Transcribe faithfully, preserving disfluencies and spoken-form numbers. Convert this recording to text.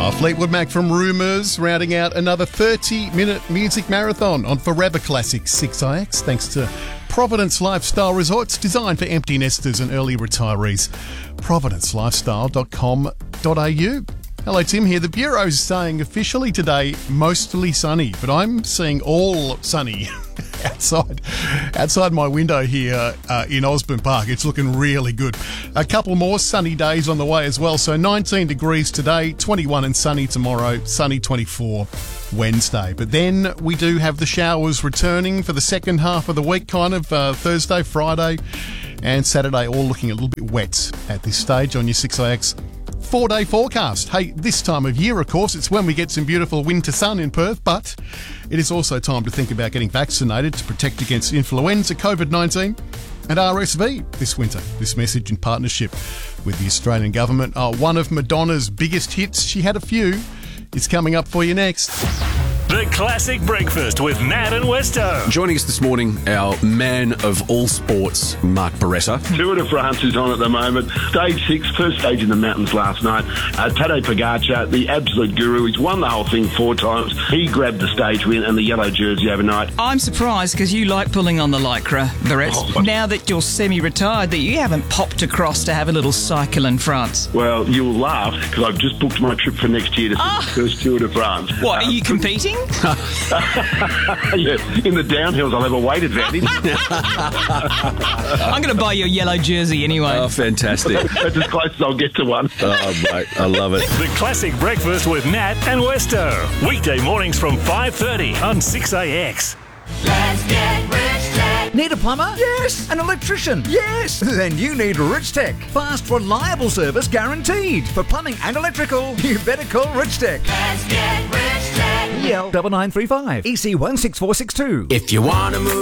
Uh, Fleetwood Mac from Rumours, rounding out another thirty-minute music marathon on Forever Classic six I X, thanks to Providence Lifestyle Resorts, designed for empty nesters and early retirees. providence lifestyle dot com dot a u. Hello, Tim here. The Bureau's saying officially today mostly sunny, but I'm seeing all sunny outside outside my window here uh, in Osborne Park. It's looking really good. A couple more sunny days on the way as well. So nineteen degrees today, twenty-one and sunny tomorrow, sunny twenty-four Wednesday. But then we do have the showers returning for the second half of the week, kind of uh, Thursday, Friday and Saturday, all looking a little bit wet at this stage on your six I X four-day forecast. Hey, this time of year, of course, it's when we get some beautiful winter sun in Perth, but it is also time to think about getting vaccinated to protect against influenza, COVID nineteen and R S V this winter. This message in partnership with the Australian government. Oh, one of Madonna's biggest hits, she had a few, is coming up for you next. The Classic Breakfast with Nat and Westo. Joining us this morning, our man of all sports, Mark Beretta. Tour de France is on at the moment. Stage six, first stage in the mountains last night. Uh, Tadej Pogacar, the absolute guru, he's won the whole thing four times. He grabbed the stage win and the yellow jersey overnight. I'm surprised because you like pulling on the lycra, Barrett. Oh, now that you're semi-retired, that you haven't popped across to have a little cycle in France. Well, you'll laugh because I've just booked my trip for next year to see Oh. the first Tour de France. What, Um, are you competing? yeah, in the downhills, I'll have a weight advantage. I'm going to buy your yellow jersey anyway. Oh, fantastic. That's as close as I'll get to one. Oh, mate, I love it. The Classic Breakfast with Nat and Westo. Weekday mornings from five thirty on six A X. Let's get rich tech. Need a plumber? Yes. An electrician? Yes. Then you need Rich Tech. Fast, reliable service guaranteed. For plumbing and electrical, you better call Rich Tech. Let's get rich tech. E L nine nine three five. E C one six four six two. If you want to move